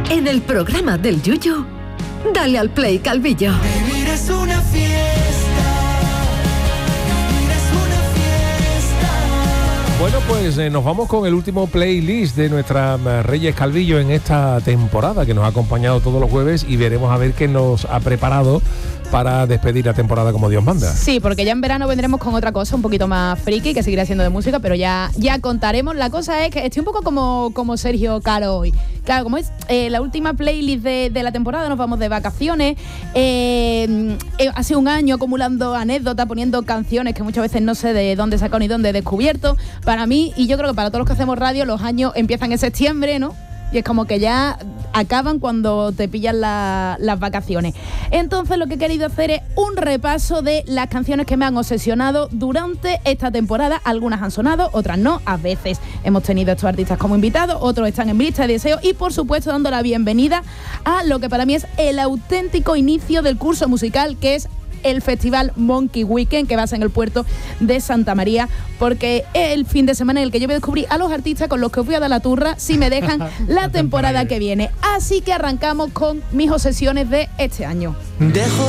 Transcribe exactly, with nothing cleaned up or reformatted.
En el programa del Yuyu, dale al play, Calvillo. Vivir es una fiesta. Vivir es una fiesta. Bueno, pues eh, nos vamos con el último playlist de nuestra eh, Reyes Calvillo en esta temporada, que nos ha acompañado todos los jueves, y veremos a ver qué nos ha preparado para despedir la temporada como Dios manda. Sí, porque ya en verano vendremos con otra cosa un poquito más friki, que seguirá siendo de música, pero ya, ya contaremos. La cosa es que estoy un poco como, como Sergio Caro hoy. Claro, como es eh, la última playlist de, de la temporada, nos vamos de vacaciones. Eh, eh, ha sido un año acumulando anécdotas, poniendo canciones que muchas veces no sé de dónde he sacado ni dónde he descubierto. Para mí, y yo creo que para todos los que hacemos radio, los años empiezan en septiembre, ¿no? Y es como que ya acaban cuando te pillan la, las vacaciones. Entonces lo que he querido hacer es un repaso de las canciones que me han obsesionado durante esta temporada. Algunas han sonado, otras no. A veces hemos tenido estos artistas como invitados, otros están en mi lista de deseos. Y por supuesto dando la bienvenida a lo que para mí es el auténtico inicio del curso musical, que es el festival Monkey Weekend, que va a ser en el puerto de Santa María, porque es el fin de semana en el que yo voy a descubrir a los artistas con los que os voy a dar la turra si me dejan la temporada que viene. Así que arrancamos con mis obsesiones de este año. Dejo